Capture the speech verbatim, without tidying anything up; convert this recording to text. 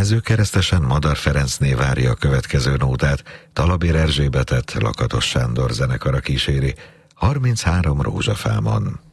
szerző keresztesen Madar Ferencné várja a következő nótát, Talabér Erzsébetet Lakatos Sándor zenekara kíséri, harminchárom rózsafámon.